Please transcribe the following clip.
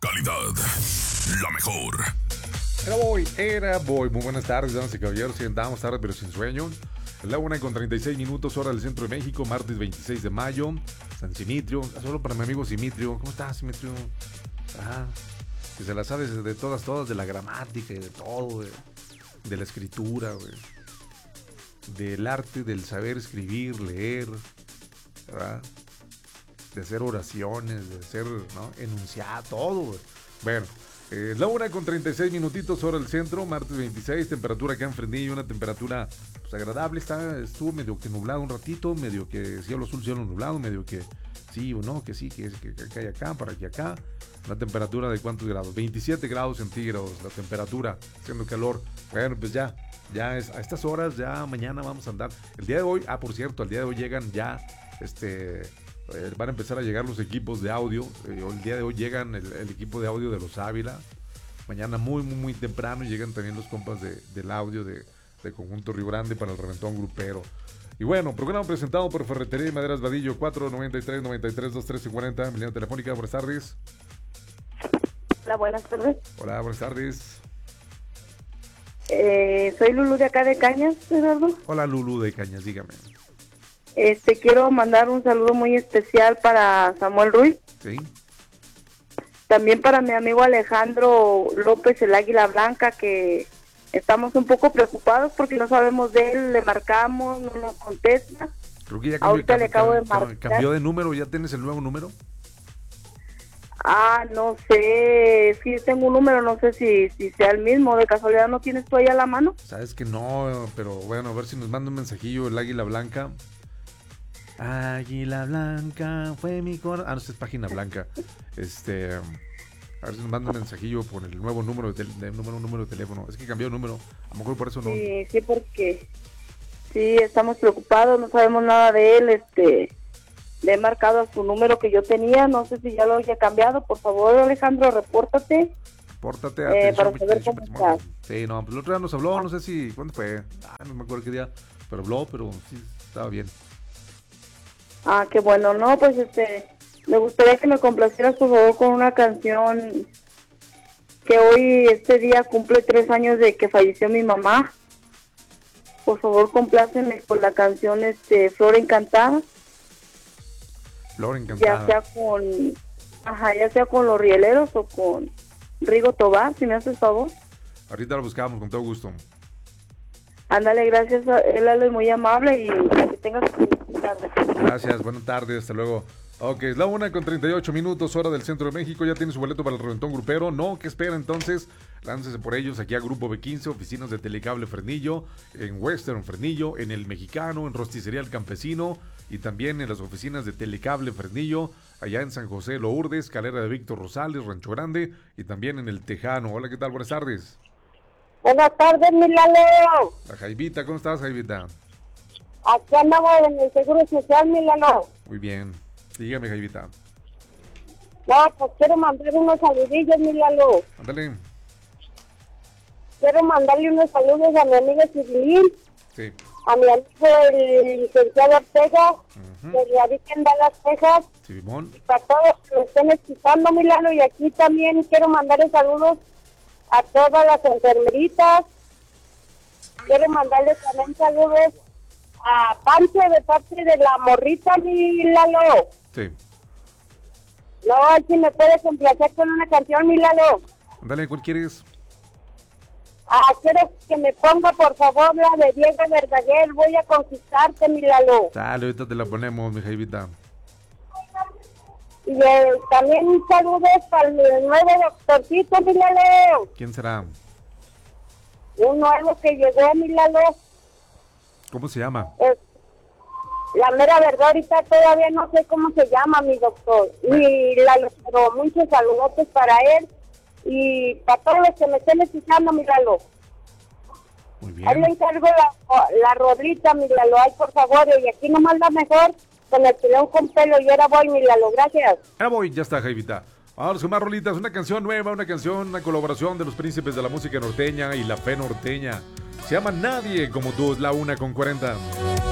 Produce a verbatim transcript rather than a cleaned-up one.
Calidad, la mejor. Era voy, era voy. Muy buenas tardes, damas y caballeros. Sentamos tarde pero sin sueño. Es la una con treinta y seis minutos, hora del centro de México, martes veintiséis de mayo. San Simitrio, solo para mi amigo Simitrio. ¿Cómo estás, Simitrio? Ajá. Que se la sabes de todas, todas, de la gramática y de todo, de, de la escritura, güey. Del arte, del saber escribir, leer, ¿verdad? De hacer oraciones, de hacer, ¿no? Enunciar, todo, güey. Bueno, eh, la una con treinta y seis minutitos, hora del centro, martes veintiséis, temperatura acá en Fresnillo, una temperatura pues, agradable, está, estuvo medio que nublado un ratito, medio que cielo azul, cielo nublado, medio que sí o no, que sí, que, que, que acá y acá, para aquí acá. La temperatura de cuántos grados, veintisiete grados centígrados, la temperatura, haciendo calor. Bueno, pues ya, ya es, a estas horas, ya mañana vamos a andar. El día de hoy, ah, por cierto, el día de hoy llegan ya, este... Eh, van a empezar a llegar los equipos de audio. Eh, el día de hoy llegan el, el equipo de audio de los Ávila. Mañana muy, muy, muy temprano llegan también los compas de, del audio de, de Conjunto Río Grande para el reventón grupero. Y bueno, programa presentado por Ferretería y Maderas Vadillo, cuatro noventa y tres, noventa y tres, veintitrés cuarenta, mi línea telefónica. Buenas tardes. Hola, buenas tardes. Hola, buenas tardes. Eh, soy Lulu de acá de Cañas, Eduardo. Hola, Lulu de Cañas, dígame. Este, quiero mandar un saludo muy especial para Samuel Ruiz. Sí. También para mi amigo Alejandro López, el Águila Blanca, que estamos un poco preocupados porque no sabemos de él, le marcamos, no nos contesta. Creo que ya cambió, Ahorita le acabo de cambió, marcar. cambió de número, ¿ya tienes el nuevo número? Ah, no sé, sí tengo un número, no sé si, si sea el mismo, de casualidad no tienes tú ahí a la mano. Sabes que no, pero bueno, a ver si nos manda un mensajillo el Águila Blanca. Águila Blanca fue mi corazón. Ah, no, esta es Página Blanca. Este, a ver si nos manda un mensajillo por el nuevo número de, de número, número de teléfono. Es que cambió de número. A lo mejor por eso no. Sí, sí, porque sí estamos preocupados, no sabemos nada de él. Este, le he marcado a su número que yo tenía, no sé si ya lo haya cambiado. Por favor, Alejandro, repórtate. Pórtate, eh, atención, para saber atención, cómo atención. estás. Sí, no, pues el otro día nos habló, no sé si, ¿cuándo fue? Ah, no me acuerdo qué día, pero habló, pero sí, estaba bien. Ah, qué bueno, no, pues este, me gustaría que me complacieras por favor con una canción que hoy, este día, cumple tres años de que falleció mi mamá. Por favor, compláceme con la canción, este, Flor Encantada. Flor Encantada. Ya sea con, ajá, ya sea con los rieleros o con Rigo Tobar, si me haces favor. Ahorita lo buscamos con todo gusto. Ándale, gracias, él es muy amable y que tengas feliz tarde. Gracias, buenas tardes, hasta luego. Ok, es la una con treinta y ocho minutos, hora del centro de México. ¿Ya tiene su boleto para el reventón grupero? No, ¿qué espera entonces? Láncese por ellos aquí a Grupo B quince, oficinas de Telecable Fresnillo, en Western Fresnillo, en El Mexicano, en Rosticería El Campesino y también en las oficinas de Telecable Fresnillo, allá en San José Lourdes, Calera de Víctor Rosales, Rancho Grande y también en El Tejano. Hola, ¿qué tal? Buenas tardes. Buenas tardes, mi Lalo. La Jaivita, ¿cómo estás, Jaivita? Aquí andamos en el Seguro Social, mi Lalo. Muy bien. Dígame, Jaivita. No, pues quiero mandar unos saludillos, mi Lalo. Ándale. Quiero mandarle unos saludos a mi amiga Civilín, Sí. a mi amigo el licenciado Ortega, Uh-huh. que radica en Dallas, Texas, Simón. y para todos que me estén escuchando, mi Lalo. Y aquí también quiero mandarle saludos a todas las enfermeritas. Quiero mandarle también saludos a Pancho de parte de la morrita, mi Lalo. Sí. No, si me puede complacer con una canción, mi Lalo. Ándale, ¿cuál quieres? Ah, quiero que me ponga, por favor, la de Diego Verdaguer. Voy a conquistarte, mi Lalo. Dale, ahorita te la ponemos, mi Jaivita. Y eh, también un saludo para el nuevo doctorcito, mi Lalo. ¿Quién será? Un nuevo que llegó, mi Lalo. ¿Cómo se llama? Es la mera verdad, ahorita todavía no sé cómo se llama, mi doctor. Y Lalo, pero muchos saludotes para él. Y para todos los que me estén escuchando, mi Lalo. Muy Ahí le bien. encargo la, la rodrita, mi Lalo, ay, por favor. Y aquí nomás la mejor con el pilón con pelo. Y ahora voy, mi Lalo, gracias. Ya voy, ya está, Jaivita. Ahora con más rolitas, una canción nueva, una canción, una colaboración de los príncipes de la música norteña y la fe norteña. Se llama Nadie como tú, es la una con cuarenta.